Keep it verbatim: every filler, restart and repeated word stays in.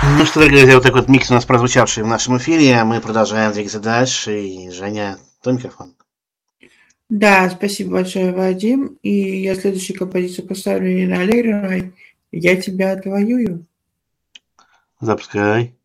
Ну что, дорогие друзья, вот такой вот микс у нас прозвучавший в нашем эфире. Мы продолжаем двигаться дальше. И, Женя, твой микрофон. Да, спасибо большое, Вадим. И я следующую композицию поставлю Ирины Аллегровой «Я тебя отвоюю». Запускай.